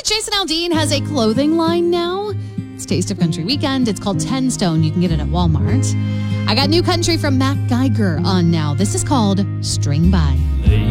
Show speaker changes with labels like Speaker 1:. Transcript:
Speaker 1: Jason Aldean has a clothing line now. It's Taste of Country Weekend. It's called 10 Stone. You can get it at Walmart. I got new country from Mac Geiger on now. This is called String By.